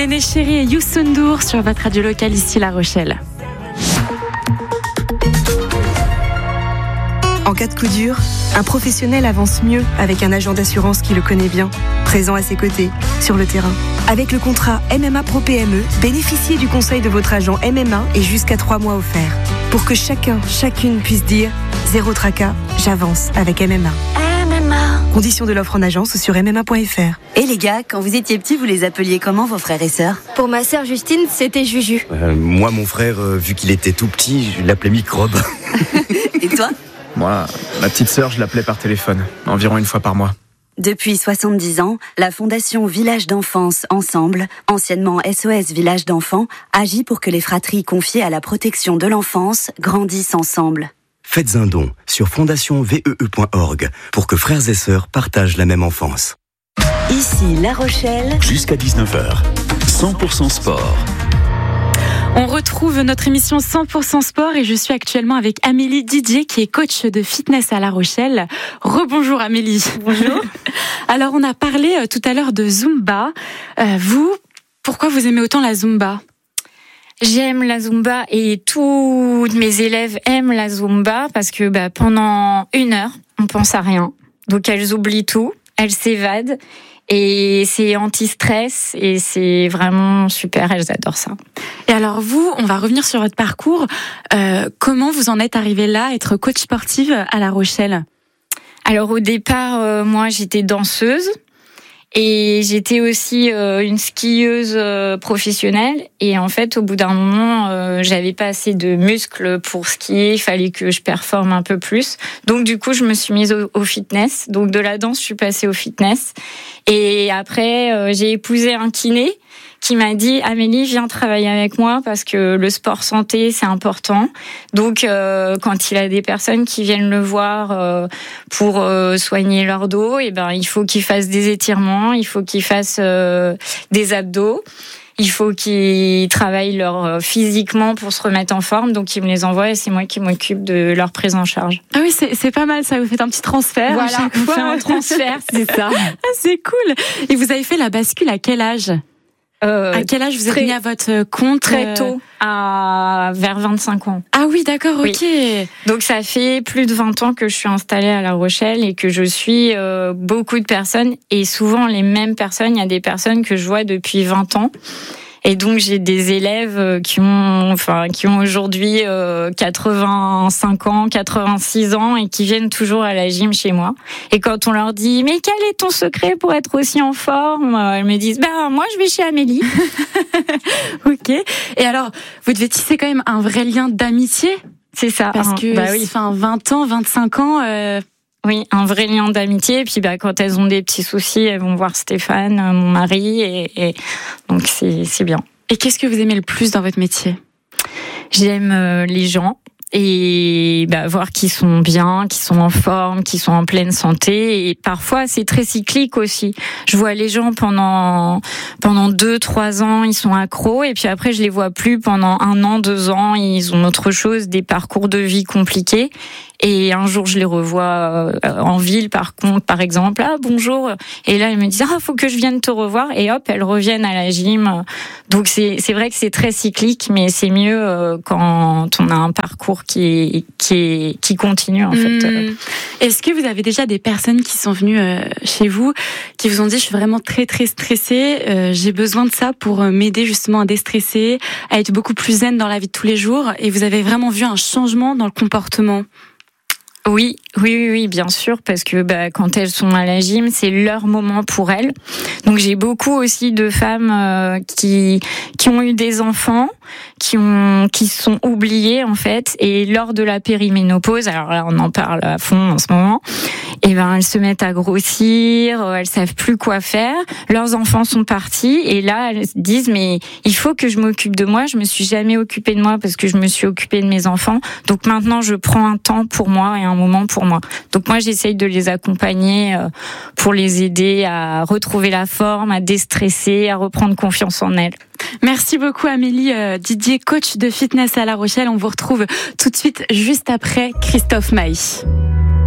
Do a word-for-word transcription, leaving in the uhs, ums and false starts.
Néné Chéri et Youssou N'Dour sur votre radio locale ici La Rochelle. En cas de coup dur, un professionnel avance mieux avec un agent d'assurance qui le connaît bien, présent à ses côtés, sur le terrain. Avec le contrat M M A Pro P M E, bénéficiez du conseil de votre agent M M A et jusqu'à trois mois offerts. Pour que chacun, chacune puisse dire « Zéro tracas, j'avance avec M M A ». M M A. Conditions de l'offre en agence sur m m a point f r. Et les gars, quand vous étiez petits, vous les appeliez comment vos frères et sœurs ? Pour ma sœur Justine, c'était Juju. Euh, moi, mon frère, euh, vu qu'il était tout petit, je l'appelais Microbe. Et toi ? Moi, ma petite sœur, je l'appelais par téléphone, environ une fois par mois. Depuis soixante-dix ans, la Fondation Village d'Enfance Ensemble, anciennement S O S Village d'Enfants, agit pour que les fratries confiées à la protection de l'enfance grandissent ensemble. Faites un don sur fondation v e e point org pour que frères et sœurs partagent la même enfance. Ici La Rochelle. Jusqu'à dix-neuf heures, cent pour cent sport. On retrouve notre émission cent pour cent sport et je suis actuellement avec Amélie Didier qui est coach de fitness à La Rochelle. Rebonjour Amélie. Bonjour. Alors on a parlé euh, tout à l'heure de Zumba. Euh, vous, pourquoi vous aimez autant la Zumba ? J'aime la Zumba et tous mes élèves aiment la Zumba parce que bah, pendant une heure, on pense à rien. Donc elles oublient tout, elles s'évadent et c'est anti-stress et c'est vraiment super, elles adorent ça. Et alors vous, on va revenir sur votre parcours. Euh, comment vous en êtes arrivée là, être coach sportive à La Rochelle ? Alors au départ, euh, moi j'étais danseuse. Et j'étais aussi euh, une skieuse euh, professionnelle. Et en fait, au bout d'un moment, euh, j'avais pas assez de muscles pour skier. Il fallait que je performe un peu plus. Donc du coup, je me suis mise au, au fitness. Donc de la danse, je suis passée au fitness. Et après, euh, j'ai épousé un kiné qui m'a dit « Amélie, viens travailler avec moi parce que le sport santé, c'est important. » Donc, euh, quand il a des personnes qui viennent le voir euh, pour euh, soigner leur dos, et ben, il faut qu'ils fassent des étirements, il faut qu'ils fassent euh, des abdos. Il faut qu'ils travaillent leur physiquement pour se remettre en forme, donc ils me les envoient et c'est moi qui m'occupe de leur prise en charge. Ah oui, c'est, c'est pas mal ça, vous faites un petit transfert. Voilà, on fait un transfert, c'est ça. Ah, c'est cool. Et vous avez fait la bascule à quel âge ? Euh, à quel âge vous êtes très, mis à votre compte ? Très tôt, à vers vingt-cinq ans. Ah oui, d'accord, ok. Oui. Donc ça fait plus de vingt ans que je suis installée à La Rochelle et que je suis euh, beaucoup de personnes et souvent les mêmes personnes. Il y a des personnes que je vois depuis vingt ans. Et donc j'ai des élèves qui ont, enfin, qui ont aujourd'hui euh, quatre-vingt-cinq ans, quatre-vingt-six ans et qui viennent toujours à la gym chez moi. Et quand on leur dit mais quel est ton secret pour être aussi en forme, elles me disent ben moi je vais chez Amélie. Ok. Et alors vous devez tisser quand même un vrai lien d'amitié. C'est ça. Parce que bah oui. enfin vingt ans, vingt-cinq ans. Euh... Oui, un vrai lien d'amitié. Et puis, bah, quand elles ont des petits soucis, elles vont voir Stéphane, mon mari, et, et donc c'est, c'est bien. Et qu'est-ce que vous aimez le plus dans votre métier ? J'aime euh, les gens et bah, voir qu'ils sont bien, qu'ils sont en forme, qu'ils sont en pleine santé. Et parfois, c'est très cyclique aussi. Je vois les gens pendant pendant deux, trois ans, ils sont accros, et puis après, je les vois plus pendant un an, deux ans. Ils ont autre chose, des parcours de vie compliqués. Et un jour, je les revois en ville, par contre, par exemple. Ah, bonjour. Et là, ils me disent, ah, faut que je vienne te revoir. Et hop, elles reviennent à la gym. Donc, c'est, c'est vrai que c'est très cyclique, mais c'est mieux quand on a un parcours qui, qui, est, qui continue, en fait. Mmh. Est-ce que vous avez déjà des personnes qui sont venues chez vous, qui vous ont dit, je suis vraiment très, très stressée, euh, j'ai besoin de ça pour m'aider justement à déstresser, à être beaucoup plus zen dans la vie de tous les jours, et vous avez vraiment vu un changement dans le comportement ? Oui, oui, oui, oui, bien sûr, parce que bah, quand elles sont à la gym, c'est leur moment pour elles. Donc j'ai beaucoup aussi de femmes euh, qui qui ont eu des enfants, qui ont qui se sont oubliées en fait, et lors de la périménopause, alors là on en parle à fond en ce moment, et ben elles se mettent à grossir, elles savent plus quoi faire, leurs enfants sont partis, et là elles se disent mais il faut que je m'occupe de moi, je me suis jamais occupée de moi parce que je me suis occupée de mes enfants, donc maintenant je prends un temps pour moi et un moment pour moi. Donc moi j'essaye de les accompagner pour les aider à retrouver la forme, à déstresser, à reprendre confiance en elles. Merci beaucoup Amélie Didier, coach de fitness à La Rochelle. On vous retrouve tout de suite juste après Christophe Maé.